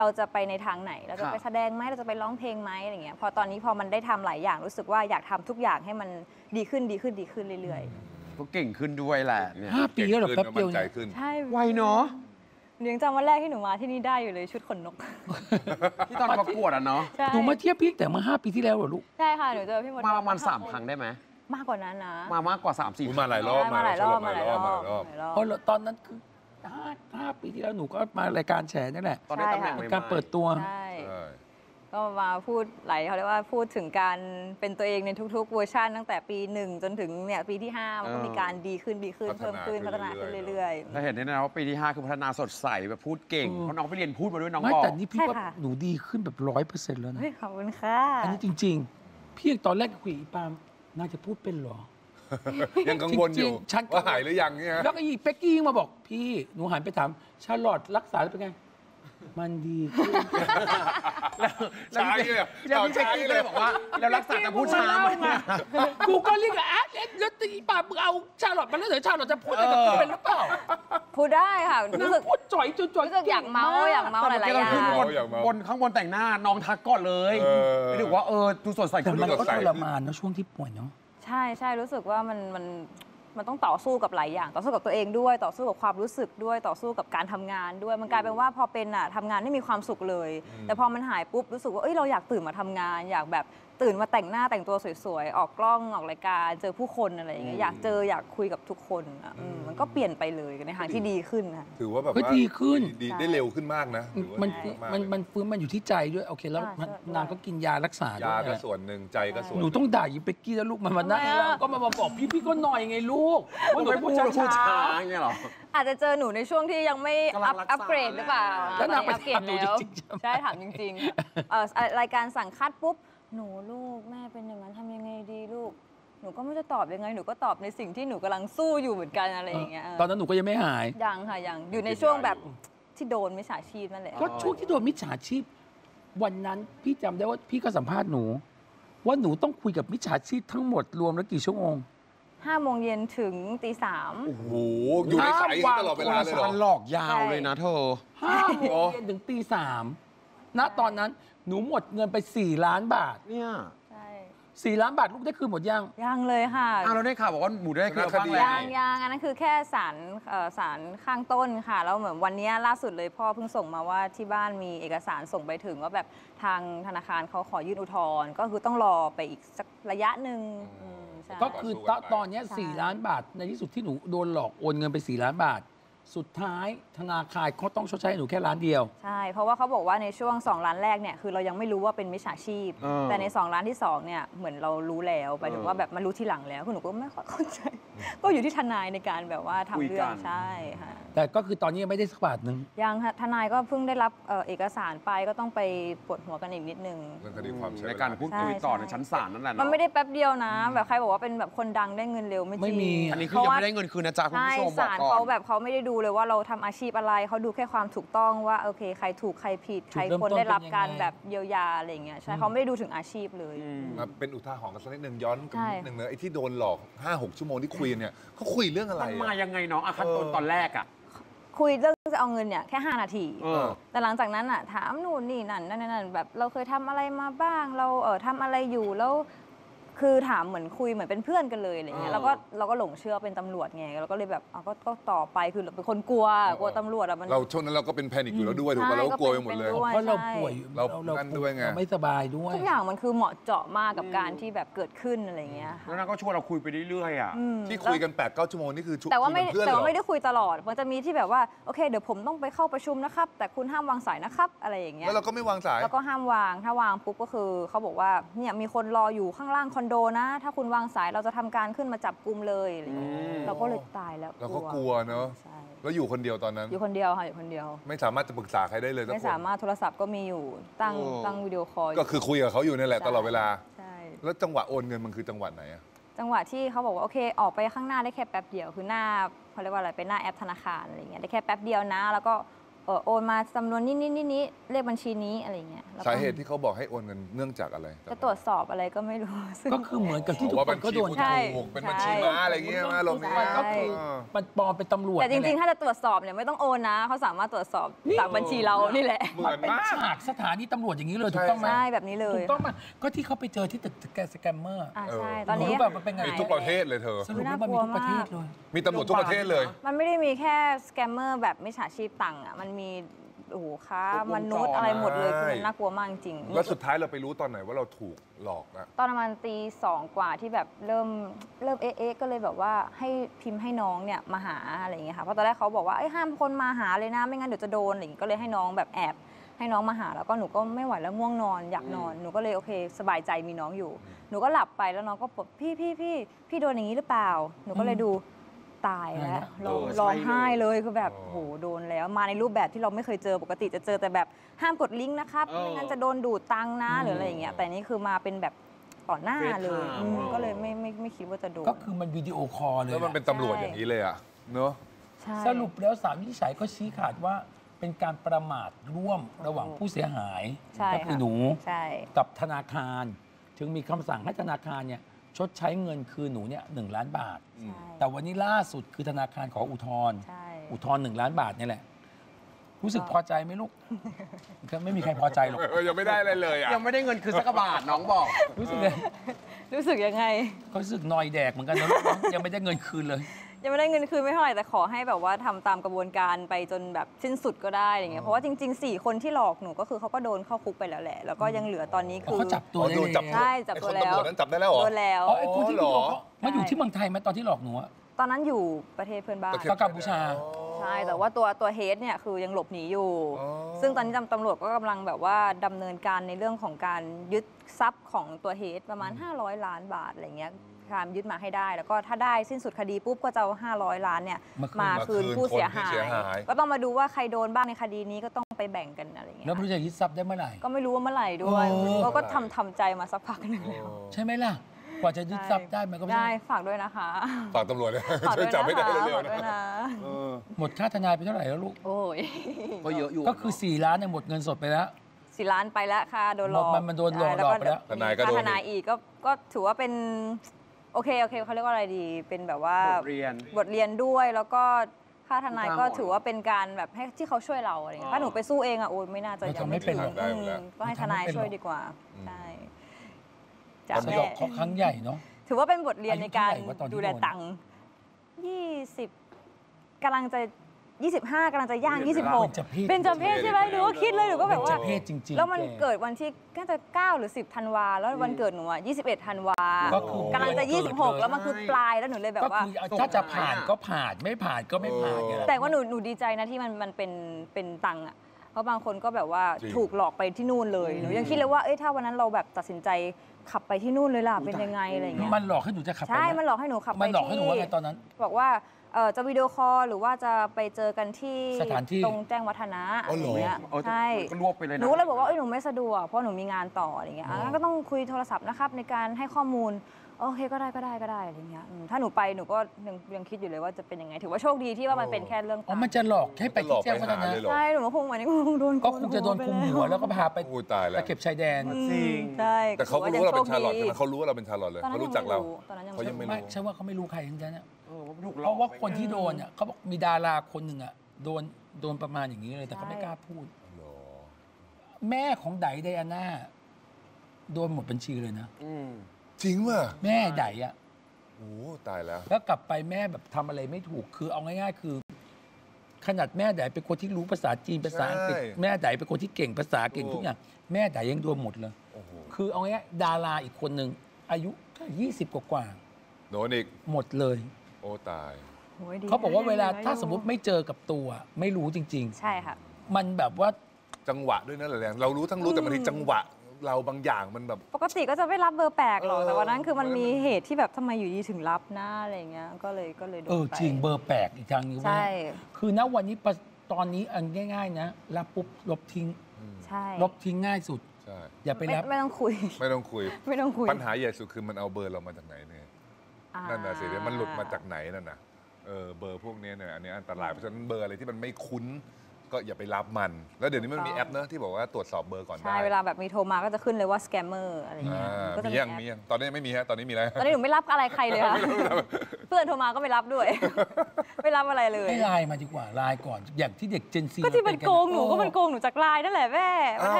เราจะไปในทางไหนเราจะไปแสดงไหมเราจะไปร้องเพลงไหมอะไรเงี้ยพอตอนนี้พอมันได้ทำหลายอย่างรู้สึกว่าอยากทำทุกอย่างให้มันดีขึ้นเรื่อยๆก็เก่งขึ้นด้วยแหละเนี่ย 5 ปีแล้วเหรอแป๊บเดียวใช่ไวเนาะยังจำวันแรกที่หนูมาที่นี่ได้อยู่เลยชุดขนนกที่ตอนประกวดอ่ะเนาะหนูมาเทียบพี่แต่เมื่อ5 ปีที่แล้วเหรอลูกใช่ค่ะหนูเจอพี่มดมาประมาณ3 ครั้งได้ไหมมากกว่านั้นนะมากกว่า3-4 มาหลายรอบมาหลายรอบเพราะตอนนั้นคือ5 ปีที่แล้วหนูก็มารายการแฉนี่แหละตอนได้ตำแหน่งการเปิดตัวใช่ก็มาพูดเขาเรียกว่าพูดถึงการเป็นตัวเองในทุกๆเวอร์ชันตั้งแต่ปี1จนถึงเนี่ยปีที่5มันก็มีการดีขึ้นเพิ่มขึ้นพัฒนาขึ้นเรื่อยๆแล้วเห็นได้นะว่าปีที่5คือพัฒนาสดใสแบบพูดเก่งเพราะน้องไปเรียนพูดมาด้วยน้องบอกแต่นี่พี่ว่าหนูดีขึ้นแบบ100%แล้วนะขอบคุณค่ะอันนี้จริงๆพี่ตอนแรกคุยอีปามน่าจะพูดเป็นหรอยังกังวลอยู่ว่าหายหรือยังเนี่ยแล้วก็อีเป็กกี้มาบอกพี่หนูหันไปถามชาลอตรักษาแล้วเป็นไงมันดีขึ้นช้าเลยแล้วพี่เป็กกี้เลยบอกว่าแล้วรักษาจะพูดช้าไหมกูก็เรียกแล้วตีป่ามึงเอาชาลอตมาแล้วเดี๋ยวชาลอตจะพูดอะไรกับกูเป็นหรือเปล่าพูดได้ค่ะรู้สึกพูดจ่อยรู้สึกอยากเมาหลายๆอย่างบนข้างบนแต่งหน้าน้องทักก่อนเลยไม่ได้ว่าดูสดใสขึ้นมันก็ทรมานนะช่วงที่ป่วยเนาะใช่รู้สึกว่ามันต้องต่อสู้กับหลายอย่างต่อสู้กับตัวเองด้วยต่อสู้กับความรู้สึกด้วยต่อสู้กับการทำงานด้วยมันกลายเป็นว่าพอเป็นทำงานไม่มีความสุขเลยแต่พอมันหายปุ๊บรู้สึกว่าเราอยากตื่นมาทำงานอยากแบบตื่นมาแต่งหน้าแต่งตัวสวยๆออกกล้องออกรายการเจอผู้คนอะไรอย่างเงี้ยอยากคุยกับทุกคนมันก็เปลี่ยนไปเลยในทางที่ดีขึ้นค่ะถือว่าแบบดีขึ้นดีได้เร็วขึ้นมากนะมันฟื้นมันอยู่ที่ใจด้วยโอเคแล้วนางก็กินยารักษายาก็ส่วนหนึ่งใจก็ส่วนหนูต้องด่ายิเป็กกี้แล้วลูกมันมานั่งแล้วก็มาบอกพี่ก็หน่อยไงลูกว่าหนูพูดช้าๆเงี้ยหรออาจจะเจอหนูในช่วงที่ยังไม่อัปเกรดหรือเปล่าแล้วนางอัปเกรดแล้วใช่ถามจริงๆรายการสั่งคัดปุ๊บหนูลูกแม่เป็นอย่างนั้นทำยังไงดีลูกหนูก็ไม่รู้จะตอบยังไงหนูก็ตอบในสิ่งที่หนูกำลังสู้อยู่เหมือนกันอะไรอย่างเงี้ยตอนนั้นหนูก็ยังไม่หายยังค่ะยังอยู่ในช่วงแบบที่โดนมิจฉาชีพนั่นแหละก็ช่วงที่โดนมิจฉาชีพวันนั้นพี่จำได้ว่าพี่ก็สัมภาษณ์หนูว่าหนูต้องคุยกับมิจฉาชีพทั้งหมดรวมแล้วกี่ชั่วโมง 5 โมงเย็นถึงตี 3 โอ้โหอยู่ในสายตลอดเวลาเลยเหรอหลอกยาวเลยนะเธอ 5 โมงเย็นถึงตี 3ณตอนนั้นหนูหมดเงินไป4 ล้านบาทเนี่ย 4 ล้านบาทลูกได้คืนหมดยังเลยค่ะเราได้ข่าวบอกว่าหมูได้คืนบ้างแล้วยังอันนั้นคือแค่ศาลข้างต้นค่ะแล้วเหมือนวันนี้ล่าสุดเลยพ่อเพิ่งส่งมาว่าที่บ้านมีเอกสารส่งไปถึงว่าแบบทางธนาคารเขาขอยื่นอุทธรณ์ก็คือต้องรอไปอีกสักระยะหนึ่งก็คือตอนนี้4 ล้านบาทในที่สุดที่หนูโดนหลอกโอนเงินไป4 ล้านบาทสุดท้ายธนาคารเขาต้องชดใช้หนูแค่1 ล้านใช่เพราะว่าเขาบอกว่าในช่วง2 ล้านแรกเนี่ยคือเรายังไม่รู้ว่าเป็นมิจฉาชีพแต่ใน2 ล้านที่2เนี่ยเหมือนเรารู้แล้วหมายถึงว่าแบบมารู้ทีหลังแล้วคือหนูก็ไม่ค่อยเข้าใจก็อยู่ที่ทนายในการแบบว่าทำเรื่องใช่ค่ะแต่ก็คือตอนนี้ยังไม่ได้สักบาทนึงยังค่ะทนายก็เพิ่งได้รับเอกสารไปก็ต้องไปปวดหัวกันอีกนิดนึงในการพูดคุยต่อในชั้นศาลนั่นแหละมันไม่ได้แป๊บเดียวนะแบบใครบอกว่าเป็นแบบคนดังได้เงินเร็วไม่จริงอันนี้คือยังไม่ได้เงินคืนนะจ๊ะคุณผู้ชมบอกก่อนศาลเขาแบบเขาไม่ได้ดูเลยว่าเราทำอาชีพอะไรเขาดูแค่ความถูกต้องว่าโอเคใครถูกใครผิดใครควรได้รับการแบบเยียวยาอะไรอย่างเงี้ยใช่เขาไม่ได้ดูถึงอาชีพเลยมาเป็นอุทาหรณ์กันสักนิดนึงย้อนกันนิดนึงเนอะไอ้ที่โดนหลอก 5-6 ชั่วโมงที่คุยเนี่ยเขาคุยเรื่องอะไรมันมายังไงน้องขั้นตอนแรกอ่ะคุยเรื่องจะเอาเงินเนี่ยแค่5 นาทีแต่หลังจากนั้นอ่ะถามนู่นนี่นั่นแบบเราเคยทำอะไรมาบ้างเราทำอะไรอยู่แล้วคือถามเหมือนคุยเหมือนเป็นเพื่อนกันเลยอะไรเงี้ยเราก็หลงเชื่อเป็นตำรวจไงเราก็เลยแบบก็ต่อไปคือเราเป็นคนกลัวตำรวจอะมันเราช่วงนั้นเราก็เป็นแพนิคอยู่แล้วด้วยถูกป่ะเราก็กลัวไปหมดเลยเพราะเราป่วยเรานั่นด้วยไงไม่สบายด้วยทุกอย่างมันคือเหมาะเจาะมากกับการที่แบบเกิดขึ้นอะไรเงี้ยแล้วนั่นก็ชวนเราคุยไปเรื่อยๆอ่ะที่คุยกัน 8-9 ชั่วโมงนี่คือแต่ว่าไม่ได้คุยตลอดมันจะมีที่แบบว่าโอเคเดี๋ยวผมต้องไปเข้าประชุมนะครับแต่คุณห้ามวางสายนะครับอะไรอย่างเงี้ยแล้วเราก็ไม่วางสายแล้วก็ห้ามวางถ้าวางปุ๊บก็คือเขาบอกว่าเนี่ยมีคนรออยู่ข้างล่างคอนโดนะถ้าคุณวางสายเราจะทำการขึ้นมาจับกุมเลยเราก็เลยตายแล้วเราก็กลัวเนอะแล้วอยู่คนเดียวตอนนั้นอยู่คนเดียวค่ะอยู่คนเดียวไม่สามารถจะปรึกษาใครได้เลยไม่สามารถโทรศัพท์ก็มีอยู่ตั้งวิดีโอคอลก็คือคุยกับเขาอยู่นี่แหละตลอดเวลาใช่แล้วจังหวะโอนเงินมันคือจังหวะไหนอะจังหวะที่เขาบอกว่าโอเคออกไปข้างหน้าได้แค่แป๊บเดียวคือหน้าเขาเรียกว่าอะไรเป็นหน้าแอปธนาคารอะไรเงี้ยได้แค่แป๊บเดียวนะแล้วก็โอโอนมาจำนวนนี้เลขบัญชีนี้อะไรเงี้ยแล้วก็สาเหตุที่เขาบอกให้โอนเงินเนื่องจากอะไรจะตรวจสอบอะไรก็ไม่รู้ซึ่งก็คือเหมือนกับที่ทุกว่าคบันญก็ชีโดนคุณใช่ถูกเป็นบัญชีม้าอะไรเงี้ยมาลงนี้มันก็คือมันปลอมเป็นตำรวจแต่จริงๆๆถ้าจะตรวจสอบเนี่ยไม่ต้องโอนนะเขาสามารถตรวจสอบจากบัญชีเรานี่แหละเหมือนเป็นมากฉากสถานีตำรวจอย่างนี้เลยถูกต้องไหมใช่แบบนี้เลถูยกต้องไหมก็ที่เขาไปเจอที่ตึกสแกมเมอร์ใช่ตอนนี้รู้แบบมันเป็นไงมีทุกประเทศเลยเธอสรุปแล้วมันมีทุกประเทศเลยมีตำรวจทุกประเทศเลยมันไม่ได้มีแค่สแกมเมอร์แบบมิจฉาชีพตังค์อ่ะมันมีโอ้โหค้ามนุษย์อะไรหมดเลยคือมันน่ากลัวมากจริงแล้วสุดท้ายเราไปรู้ตอนไหนว่าเราถูกหลอกนะตอนประมาณตีสองกว่าที่แบบเริ่มเอ๊ะก็เลยแบบว่าให้พิมพ์ให้น้องเนี่ยมาหาอะไรอย่างเงี้ยค่ะเพราะตอนแรกเขาบอกว่าห้ามคนมาหาเลยนะไม่งั้นเดี๋ยวจะโดนอะไรอย่างเงี้ยก็เลยให้น้องแบบแอบให้น้องมาหาแล้วก็หนูก็ไม่ไหวแล้วง่วงนอนอยากนอนหนูก็เลยโอเคสบายใจมีน้องอยู่ หนูก็หลับไปแล้วน้องก็ปลุกพี่โดนอย่างนี้หรือเปล่าหนูก็เลยดูตายแล้วร้องไห้เลยคือแบบโหโดนแล้วมาในรูปแบบที่เราไม่เคยเจอปกติจะเจอแต่แบบห้ามกดลิงก์นะครับไม่งั้นจะโดนดูดตังค์นะหรืออะไรอย่างเงี้ยแต่นี่คือมาเป็นแบบต่อหน้าเลยก็เลยไม่คิดว่าจะโดนก็คือมันวิดีโอคอลเลยแล้วมันเป็นตำรวจอย่างนี้เลยอ่ะเนอะใช่สรุปแล้วศาลวินิจฉัยก็ชี้ขาดว่าเป็นการประมาทร่วมระหว่างผู้เสียหายใช่ก็คือหนูใช่กับธนาคาร ถึงมีคำสั่งให้ธนาคารเนี่ยชดใช้เงินคืนหนูเนี่ย1 ล้านบาทใช่แต่วันนี้ล่าสุดคือธนาคารขออุทธรณ์ใช่อุทธรณ์1 ล้านบาทเนี่ยแหละ รู้สึกพอใจไหมลูก ไม่มีใครพอใจหรอกยังไม่ได้อะไรเลยอ่ะยังไม่ได้เงินคืนสักกระบาทน้องบอกรู้สึกเลยรู้สึกยังไงก็รู้สึกนอยแดกเหมือนกันนะลูกเนอะยังไม่ได้เงินคืนเลยยังไม่ได้เงินคืนไม่เท่าไหร่แต่ขอให้แบบว่าทำตามกระบวนการไปจนแบบสิ้นสุดก็ได้อะไรเงี้ยเพราะว่าจริงๆ4 คนที่หลอกหนูก็คือเขาก็โดนเข้าคุกไปแล้วแหละแล้วก็ยังเหลือตอนนี้คือเขาจับตัวได้โดนจับแล้วใช่จับตัวแล้วไอ้คนตำรวจนั้นจับได้แล้วเหรอโดนแล้วอ๋อไอ้คนที่เหรอบอกว่ามาอยู่ที่เมืองไทยไหมตอนที่หลอกหนูอะตอนนั้นอยู่ประเทศเพื่อนบ้านก็กัมพูชาใช่แต่ว่าตัวเฮดเนี่ยคือยังหลบหนีอยู่อ๋อซึ่งตอนนี้ตำรวจก็กำลังแบบว่าดำเนินการในเรื่องของการยึดทรัพย์ของตัวเฮดประมาณ500 ล้านบาทอะไรเงี้ยพยายามยึดมาให้ได้ แล้วก็ถ้าได้สิ้นสุดคดีปุ๊บก็จะเอา500 ล้านเนี่ยมาคืนคืนผู้เสียหาคนที่เสียหายยก็ต้องมาดูว่าใครโดนบ้างในคดีนี้ก็ต้องไปแบ่งกันอะไรเงี้ยแล้วไม่รู้จะยึดทรัพย์ได้เมื่อไหร่ก็ไม่รู้ว่าเมื่อไหร่ด้วยเออเขาก็ทำใจมาสักพักหนึงแล้วใช่ไหมล่ะ กว่าจะยึดทรัพย์ได้มันก็ไม่ได้ใช่ฝากด้วยนะคะฝากตำรวจเลยฝากช่ด้ววย ยจับนะไม่ได้คะเร็วฝากๆด้วยนะนะหมดค่าทนายไปเท่าไหร่แล้วลูกโอ้ยก็เยอะอยู่ก็คือ 4 ล้านเนี่ยหมดเงินสดไปแล้ว 4 ล้านไปแล้วค่ะโดนหลอกมันโดนหลอกใช่หลอกไปแล้วทนายก็โดนค่ทนายอีกก็ถือว่าเป็นโอเคเขาเรียกว่าอะไรดีเป็นแบบว่าบทเรียนบทเรียนด้วยแล้วก็ค่าทนายก็อุทาหรณ์ถือว่าเป็นการแบบให้ที่เขาช่วยเราอะไรเงี้ยถ้าหนูไปสู้เองอะโอ้ยไม่น่าจะเรายังทำไม่เป็นหรอกได้อยู่แล้วก็ให้ทนายช่วยดีกว่าใช่จ้ะสยองเคราะห์ครั้งใหญ่เนาะถือว่าเป็นบทเรียนในการอายุเท่าไหร่วะตอนที่ดูแลโดนตังค์20กำลังจะ25กำลังจะย่างเบญจเพศ 26เป็นจำเพศใช่ไหมหนูก็คิดเลยหนูก็แบบว่าเบญจเพศจริงๆแล้วมันแกเกิดวันที่น่าจะ9หรือ10ธันวาแล้ววันเกิดหนูอ่ะ21ธันวาก็คือกำลังจะเกิดเลย 26 แล้วมันคือปลายแล้วหนูเลยแบบก็ว่าคือถ้าจะผ่านก็ผ่านไม่ผ่านก็ไม่ผ่านไงแต่ว่าหนูดีใจนะที่มันเป็นตังค์อ่ะเพราะบางคนก็แบบว่าจริงถูกหลอกไปที่นู่นเลยหนูยังคิดเลยว่าเอ้ยถ้าวันนั้นเราแบบตัดสินใจขับไปที่นู่นเลยล่ะเป็นยังไงอะไรอย่างเงี้ยมันหลอกให้หนูจะขับไปใช่ไหมันหลอกให้หนูขับไปมันหลอกให้หนูว่าไงตอนนั้นบอกว่าจะวิดีโอคอลหรือว่าจะไปเจอกันที่สถานที่ตรงแจ้งวัฒนะอ๋อะอไรเหรอเงี้ยเอาใช่ก็รวบไปเลยนะหนูก็เลยบอกว่าหนูไม่สะดวกเพราะหนูมีงานต่ออะไรเงี้ยงั้นก็ต้องคุยโทรศัพท์นะครับในการให้ข้อมูลโอเคก็ได้อะไรเงี้ยถ้าหนูไปหนูก็ยังคิดอยู่เลยว่าจะเป็นยังไงถือว่าโชคดีที่ว่ามันเป็นแค่เรื่องอ๋อมันจะหลอกให้ไปที่แจ้งวัฒนะหลอกไปหาเลยเหรอใช่หนูก็คงวันนี้คงโดนก็คงจะโดนคุมหัวแล้วก็พาไปอุ้ยตายแล้วตะเข็บชายแดนจริงใช่แต่เขาก็รู้ว่าเราเป็นชาร์ลอตใช่ไหมเขารู้ว่าเราเป็นชาร์ลอตเลยตอนนั้นเขารู้จักเราตอนนั้นยังเขายังไม่ไม่รู้ใช่ว่าเขาไม่รู้ใครทั้งนั้นอะถูกหลเพอกราะว่าคนที่โดนอ่ะเขาบอกมีดาราคนหนึ่งอ่ะโดนประมาณอย่างนี้เลยแต่เขาไม่กล้าพูดเหรอแม่ของไดอาน่าโดนหมดบัญชีเลยนะอืมจริงป่ะแม่ไดอ่ะโอ้ตายแล้วแล้วกลับไปแม่แบบทำอะไรไม่ถูกคือเอาง่ายๆ คือ ขนาดแม่ไดเป็นคนที่รู้ภาษาจีนภาษาอังกฤษใช่แม่ไดเป็นคนที่เก่งภาษาเก่งถูกทุกอย่างแม่ไดยังโดนหมดเลยโอ้โหคือเอาง่ายๆดาราอีกคนหนึ่งอายุแค่20 กว่าโดนอีกๆหมดเลยโอ้ตายโอ้ยดีเขาบอกว่าเวลานะถ้าสมมติไม่เจอกับตัวไม่รู้จริงใช่ค่ะๆ มันแบบว่าจังหวะด้วยนะแรงเรารู้ทั้งรู้แต่บางทีจังหวะ เราบางอย่างมันแบบปกติก็จะไม่รับเบอร์แปลกหรอก แต่วันนั้นคือมันมันมีเหตุที่แบบทำไมอยู่ดีถึงรับหน้าอะไรเงี้ย ก็เลยโดนไปจริงเบอร์แปลกอีกทางนึงใช่คือณวันนี้ตอนนี้อันง่าย ๆ นะรับปุ๊บลบทิ้งใช่ลบทิ้งง่ายสุดใช่อย่าไปรับไม่ต้องคุยไม่ต้องคุยไม่ต้องคุยปัญหาใหญ่สุดคือมันเอาเบอร์เรามาจากไหนเนี่ยนั่นน่ะสิมันหลุดมาจากไหนนั่นน่ะเบอร์พวกนี้เนี่ยอันนี้อันตรายเพราะฉะนั้นเบอร์อะไรที่มันไม่คุ้นก็อย่าไปรับมัน แล้วเดี๋ยวนี้มันมีแอปเนอะที่บอกว่าตรวจสอบเบอร์ก่อนได้ใช่เวลาแบบมีโทรมาก็จะขึ้นเลยว่าสแกมเมอร์อะไรเงี้ยก็จะมีมียังแอปมียังตอนนี้ไม่มีฮะตอนนี้มีแล้วตอนนี้หนูไม่รับอะไรใครเลยค่ะ เพื่อนโทรมาก็ไม่รับด้วย ไม่รับอะไรเลยให้ไลน์มาดีกว่าไลน์ก่อนอย่างที่เด็กเจนซีก็ที่มันโกงหนูก็มันโกงหนูจากไลน์นั่นแหละแม่